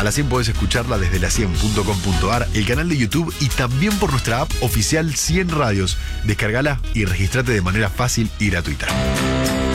A la 100 podés escucharla desde la100.com.ar, el canal de YouTube y también por nuestra app oficial 100 Radios. Descárgala y registrate de manera fácil y gratuita.